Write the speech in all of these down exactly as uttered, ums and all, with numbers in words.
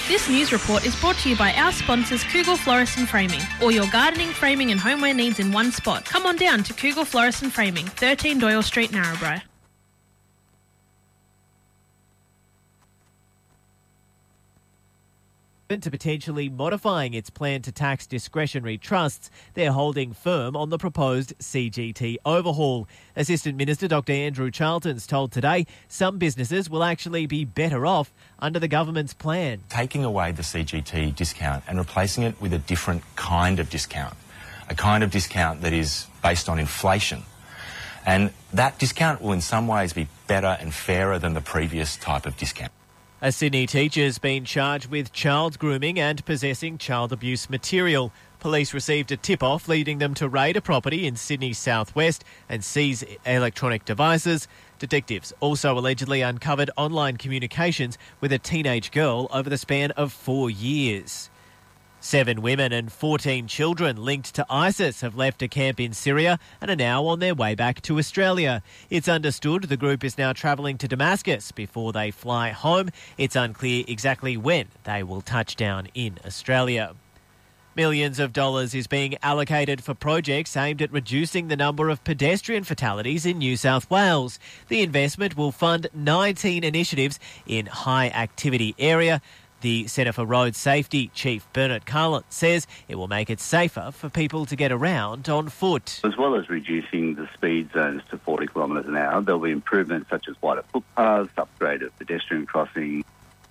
This news report is brought to you by our sponsors Kugel Florist and Framing. All your gardening, framing and homeware needs in one spot. Come on down to Kugel Florist and Framing, thirteen Doyle Street, Narrabri. To potentially modifying its plan to tax discretionary trusts, they're holding firm on the proposed C G T overhaul. Assistant Minister Doctor Andrew Charlton's told Today some businesses will actually be better off under the government's plan. Taking away the C G T discount and replacing it with a different kind of discount, a kind of discount that is based on inflation. And that discount will in some ways be better and fairer than the previous type of discount. A Sydney teacher's been charged with child grooming and possessing child abuse material. Police received a tip-off leading them to raid a property in Sydney's southwest and seize electronic devices. Detectives also allegedly uncovered online communications with a teenage girl over the span of four years. Seven women and fourteen children linked to ISIS have left a camp in Syria and are now on their way back to Australia. It's understood the group is now travelling to Damascus before they fly home. It's unclear exactly when they will touch down in Australia. Millions of dollars is being allocated for projects aimed at reducing the number of pedestrian fatalities in New South Wales. The investment will fund nineteen initiatives in high-activity area. The Centre for Road Safety Chief Bernard Carlin says it will make it safer for people to get around on foot. As well as reducing the speed zones to forty kilometres an hour, there'll be improvements such as wider footpaths, upgrade of pedestrian crossings.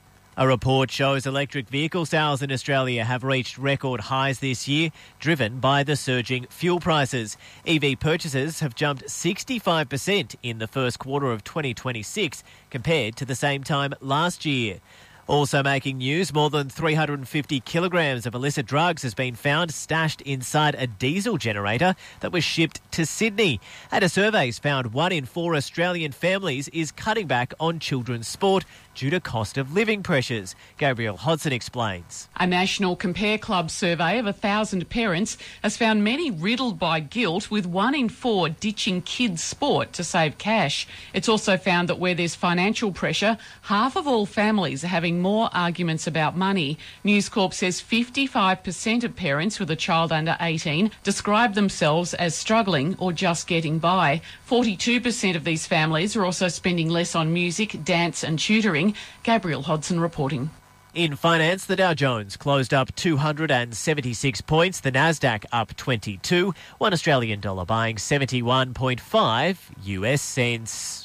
A report shows electric vehicle sales in Australia have reached record highs this year, driven by the surging fuel prices. E V purchases have jumped sixty-five percent in the first quarter of twenty twenty-six compared to the same time last year. Also making news, more than three hundred fifty kilograms of illicit drugs has been found stashed inside a diesel generator that was shipped to Sydney. And a survey's found one in four Australian families is cutting back on children's sport due to cost of living pressures. Gabrielle Hodson explains. A National Compare Club survey of one thousand parents has found many riddled by guilt, with one in four ditching kids' sport to save cash. It's also found that where there's financial pressure, half of all families are having more arguments about money. News Corp says fifty-five percent of parents with a child under eighteen describe themselves as struggling or just getting by. forty-two percent of these families are also spending less on music, dance and tutoring. Gabrielle Hodson reporting. In finance, the Dow Jones closed up two hundred seventy-six points, the Nasdaq up twenty-two, one Australian dollar buying seventy-one point five U S cents.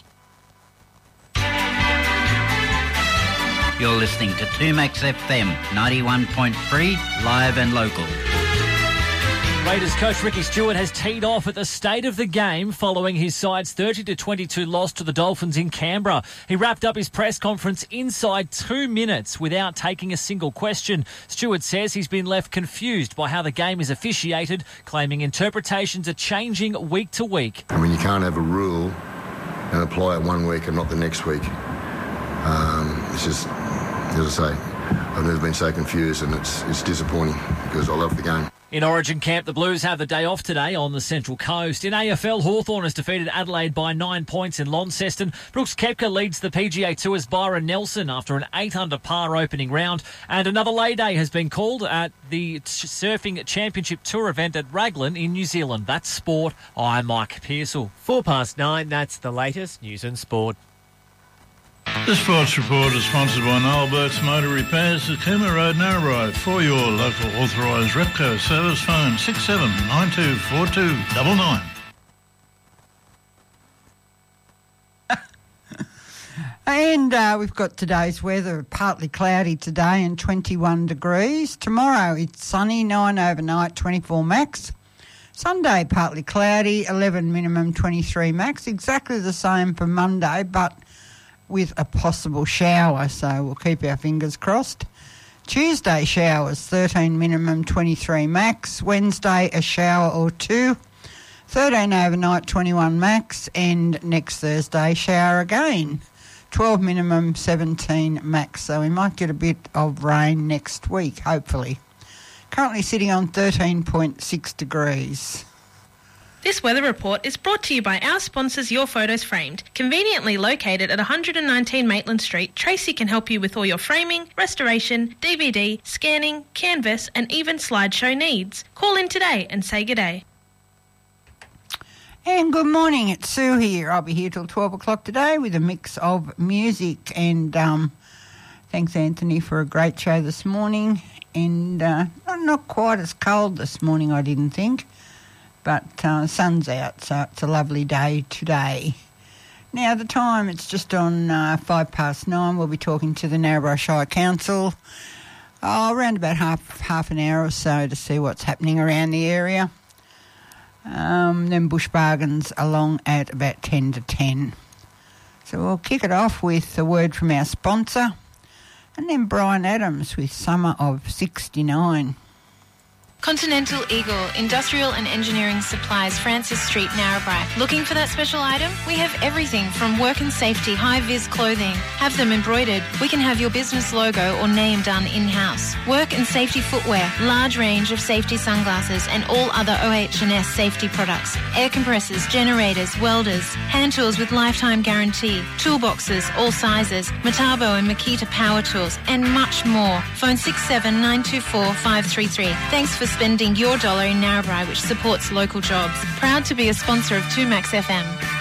You're listening to two Max F M, ninety-one point three, live and local. Raiders coach Ricky Stewart has teed off at the state of the game following his side's thirty to twenty-two loss to the Dolphins in Canberra. He wrapped up his press conference inside two minutes without taking a single question. Stewart says he's been left confused by how the game is officiated, claiming interpretations are changing week to week. I mean, you can't have a rule and apply it one week and not the next week. Um, it's just, as I say, I've never been so confused, and it's it's disappointing because I love the game. In Origin camp, the Blues have the day off today on the Central Coast. In A F L, Hawthorn has defeated Adelaide by nine points in Launceston. Brooks Koepka leads the P G A Tour's Byron Nelson after an eight under par opening round. And another lay day has been called at the Surfing Championship Tour event at Raglan in New Zealand. That's sport. I'm Mike Pearsall. Four past nine, that's the latest news and sport. The Sports Report is sponsored by Noel Burke's Motor Repairs at Cooma Road, Narrabri. For your local authorised Repco service, phone six seven nine two four two nine nine. And uh, we've got today's weather, partly cloudy today and twenty-one degrees. Tomorrow it's sunny, nine overnight, twenty-four max. Sunday partly cloudy, eleven minimum, twenty-three max. Exactly the same for Monday, but with a possible shower, so we'll keep our fingers crossed. Tuesday showers, thirteen minimum, twenty-three max. Wednesday a shower or two, thirteen overnight, twenty-one max. And next Thursday shower again, twelve minimum, seventeen max. So we might get a bit of rain next week, hopefully. Currently sitting on thirteen point six degrees. This weather report is brought to you by our sponsors Your Photos Framed. Conveniently located at one hundred nineteen Maitland Street, Tracy can help you with all your framing, restoration, D V D, scanning, canvas and even slideshow needs. Call in today and say good day. And good morning, it's Sue here. I'll be here till twelve o'clock today with a mix of music. And um, thanks, Anthony, for a great show this morning. And uh, not, not quite as cold this morning, I didn't think. But uh, the sun's out, so it's a lovely day today. Now, the time, it's just on uh, five past nine. We'll be talking to the Narrabri Shire Council oh, around about half half an hour or so to see what's happening around the area. Um, then Bush Bargains along at about ten to ten. So we'll kick it off with a word from our sponsor, and then Brian Adams with Summer of sixty-nine. Continental Eagle, Industrial and Engineering Supplies, Francis Street, Narrabri. Looking for that special item? We have everything from work and safety, high-vis clothing. Have them embroidered. We can have your business logo or name done in-house. Work and safety footwear, large range of safety sunglasses and all other O H and S safety products. Air compressors, generators, welders, hand tools with lifetime guarantee, toolboxes, all sizes, Metabo and Makita power tools, and much more. Phone six seven nine two four five three three. Thanks for spending your dollar in Narrabri, which supports local jobs. Proud to be a sponsor of two Max F M.